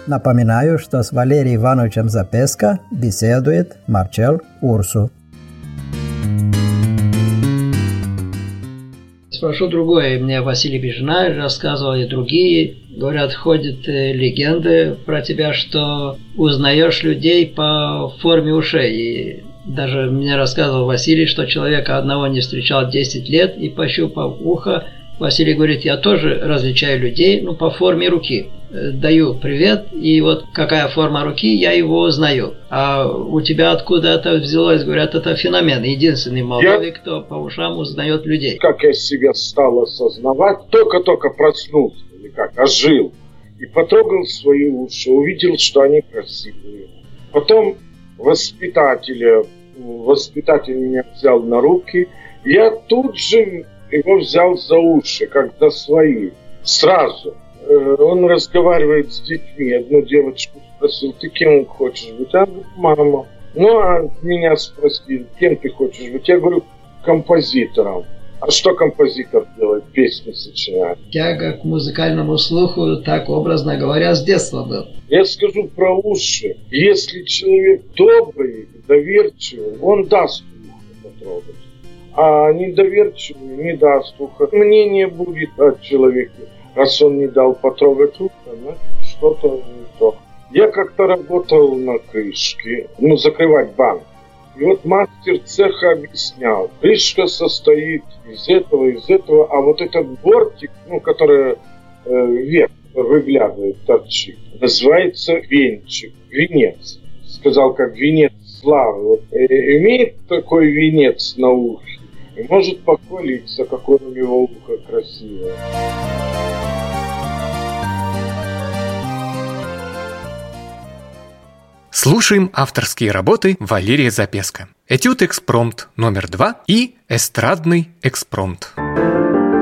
Напоминаю, что с Валерием Ивановичем Запеско беседует Марчел Урсу. Спрошу другое. Мне Василий Бежнарь рассказывал, и другие. Говорят, ходят легенды про тебя, что узнаешь людей по форме ушей. И даже мне рассказывал Василий, что человека одного не встречал 10 лет, и пощупав ухо, Василий говорит, я тоже различаю людей, по форме руки. Даю привет, и вот какая форма руки, я его узнаю. А у тебя откуда это взялось? Говорят, это феномен. Единственный в Молдове, кто по ушам узнает людей. Как я себя стал осознавать, только проснулся, или как, ожил. И потрогал свои уши, увидел, что они красивые. Потом воспитатель меня взял на руки. Я тут же его взял за уши, как за свои. Сразу. Он разговаривает с детьми. Одну девочку спросил, ты кем хочешь быть? Она говорит, мама. А меня спросили, кем ты хочешь быть? Я говорю, композитором. А что композитор делает? Песни сочиняет. Тяга к музыкальному слуху, так образно говоря, с детства был. Я скажу про уши. Если человек добрый, доверчивый, он даст ухо потрогать. А недоверчивый не даст ухо. Мнение будет от человека. Раз он не дал потрогать ухо, что-то не то. Я как-то работал на крышке, закрывать банк. И вот мастер цеха объяснял. Крышка состоит из этого, а вот этот бортик, который вверх выглядывает, торчит, называется венчик, венец. Сказал, как венец славы. Вот, имеет такой венец на ухе и может похвалиться, какое у него ухо красивое. Слушаем авторские работы Валерия Запеско. Этюд-экспромт номер 2 и эстрадный экспромт.